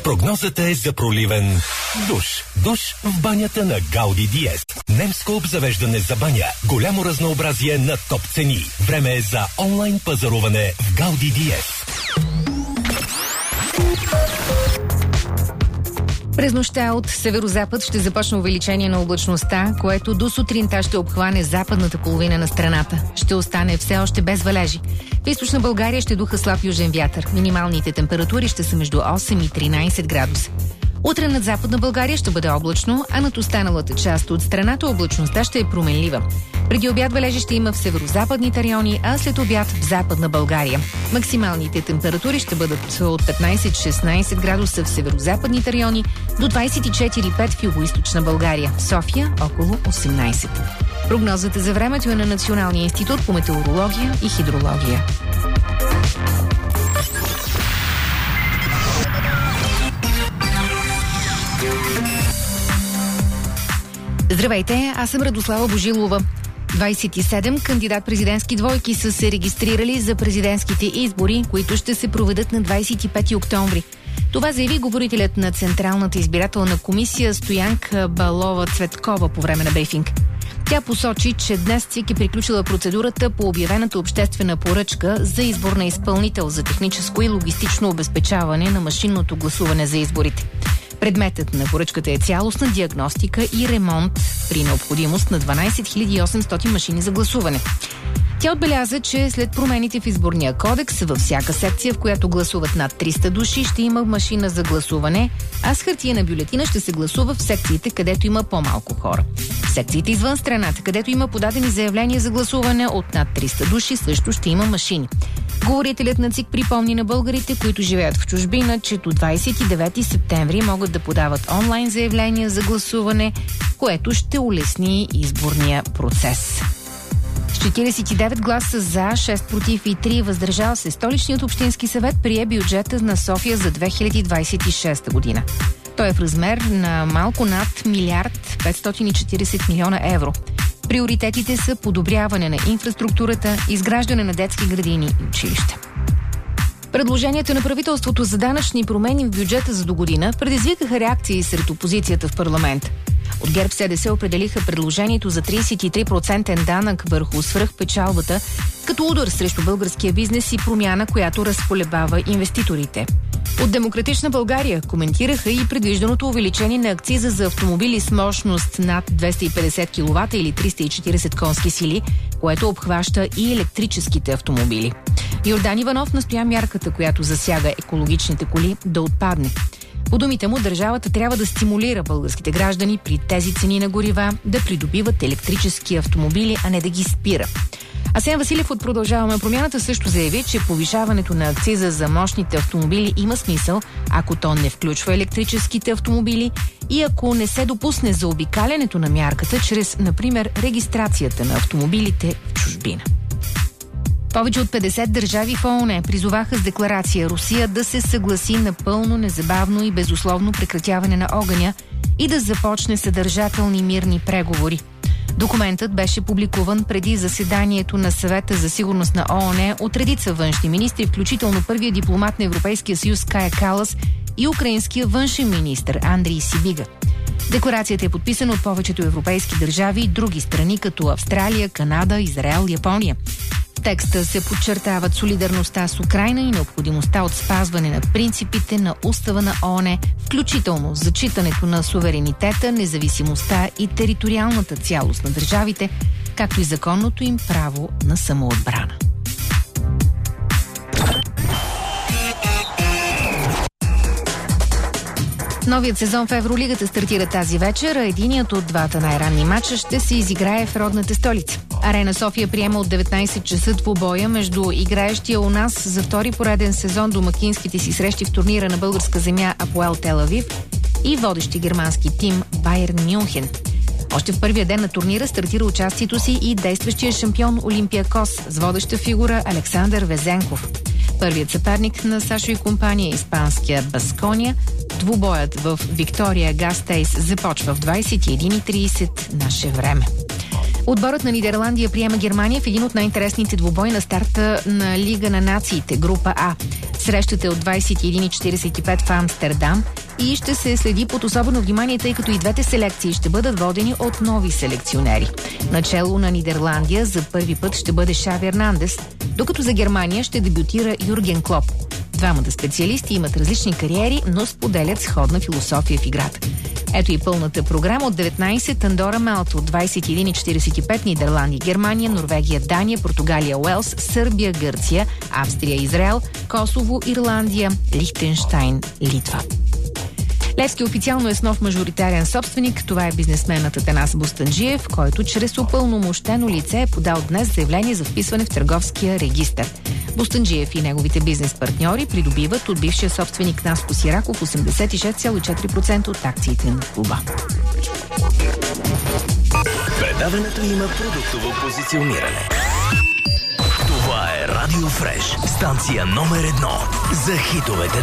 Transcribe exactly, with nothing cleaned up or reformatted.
Прогнозата е за проливен душ. Душ в банята на Гауди Диест. Немско обзавеждане за баня. Голямо разнообразие на топ цени. Време е за онлайн пазаруване в Гауди Диест. През нощта от северозапад ще започне увеличение на облачността, което до сутринта ще обхване западната половина на страната. Ще остане все още без валежи. В източна България ще духа слаб южен вятър. Минималните температури ще са между осем и тринайсет градуса. Утре над западна България ще бъде облачно, а над останалата част от страната облачността ще е променлива. Преди обяд валежи ще има в северозападните райони, а след обяд в западна България. Максималните температури ще бъдат от петнайсет до шестнайсет градуса в северозападните райони, до двайсет и четири до пет в югоизточна България. В София около осемнайсет. Прогнозата за времето е на Националния институт по метеорология и хидрология. Здравейте, аз съм Радослава Божилова. двайсет и седем кандидат-президентски двойки са се регистрирали за президентските избори, които ще се проведат на двайсет и пети октомври. Това заяви говорителят на Централната избирателна комисия Стоянка Балова-Цветкова по време на брифинг. Тя посочи, че днес ЦИК е приключила процедурата по обявената обществена поръчка за избор на изпълнител за техническо и логистично обезпечаване на машинното гласуване за изборите. Предметът на поръчката е цялостна диагностика и ремонт при необходимост на дванайсет хиляди и осемстотин машини за гласуване. Тя отбеляза, че след промените в изборния кодекс във всяка секция, в която гласуват над триста души, ще има машина за гласуване, а с хартиена бюлетина ще се гласува в секциите, където има по-малко хора. В секциите извън страната, където има подадени заявления за гласуване от над триста души, също ще има машини. Говорителят на ЦИК припомни на българите, които живеят в чужбина, че до двайсет и девети септември могат да подават онлайн заявления за гласуване, което ще улесни изборния процес. С четирийсет и девет гласа за, шест против и три въздържал се, Столичният общински съвет прие бюджета на София за две хиляди двайсет и шеста година. Той е в размер на малко над милиард петстотин и четирийсет милиона евро. Приоритетите са подобряване на инфраструктурата, изграждане на детски градини и училища. Предложенията на правителството за данъчни промени в бюджета за догодина предизвикаха реакции сред опозицията в парламент. От ГЕРБ-СДС определиха предложението за трийсет и три процента данък върху свръхпечалбата като удар срещу българския бизнес и промяна, която разколебава инвеститорите. От Демократична България коментираха и предвижданото увеличение на акциза за автомобили с мощност над двеста и петдесет киловата или триста и четирийсет конски сили, което обхваща и електрическите автомобили. Йордан Иванов настоя мярката, която засяга екологичните коли, да отпадне. По думите му, държавата трябва да стимулира българските граждани при тези цени на горива да придобиват електрически автомобили, а не да ги спира. Асен Василев от Продължаваме промяната също заяви, че повишаването на акциза за мощните автомобили има смисъл, ако то не включва електрическите автомобили и ако не се допусне за обикалянето на мярката чрез, например, регистрацията на автомобилите в чужбина. Повече от петдесет държави в ООН призоваха с декларация Русия да се съгласи напълно, незабавно и безусловно прекратяване на огъня и да започне съдържателни мирни преговори. Документът беше публикуван преди заседанието на Съвета за сигурност на ООН от редица външни министри, включително първия дипломат на Европейския съюз Кая Калас и украинския външен министър Андрий Сибига. Декларацията е подписана от повечето европейски държави и други страни, като Австралия, Канада, Израел, Япония. В текста се подчертават солидарността с Украйна и необходимостта от спазване на принципите на устава на ООН, включително зачитането на суверенитета, независимостта и териториалната цялост на държавите, както и законното им право на самоотбрана. Новият сезон в Евролигата стартира тази вечер, а единият от двата най-ранни матча ще се изиграе в родната столица. Арена София приема от деветнайсет часа двубоя между играещия у нас за втори пореден сезон домакинските си срещи в турнира на българска земя Апоел Тел Авив и водещи германски тим Байерн Мюнхен. Още в първия ден на турнира стартира участието си и действащия шампион Олимпиакос с водеща фигура Александър Везенков. Първият съперник на Сашо и компания е испанския Баскония. Двубоят в Виктория Гастейс започва в двайсет и една и трийсет наше време. Отборът на Нидерландия приема Германия в един от най-интересните двубои на старта на Лига на нациите, група А. Срещата е от двайсет и една и четирийсет и пет в Амстердам и ще се следи под особено внимание, тъй като и двете селекции ще бъдат водени от нови селекционери. Начело на Нидерландия за първи път ще бъде Шави Ернандес, докато за Германия ще дебютира Юрген Клоп. Двамата специалисти имат различни кариери, но споделят сходна философия в играта. Ето и пълната програма от деветнайсет Андора Малта, от двайсет и една и четирийсет и пет Нидерландия, Германия, Норвегия, Дания, Португалия, Уелс, Сърбия, Гърция, Австрия, Израел, Косово, Ирландия, Лихтенщайн, Литва. Левски официално е с нов мажоритарен собственик. Това е бизнесменът Атанас Бостанджиев, който чрез упълномощено лице е подал днес заявление за вписване в търговския регистър. Бостанджиев и неговите бизнес партньори придобиват от бившия собственик Наско Сираков осемдесет и шест цяло и четири процента от акциите на клуба. Предаването има продуктово позициониране. Това е Радио Фреш, станция номер едно за хитовете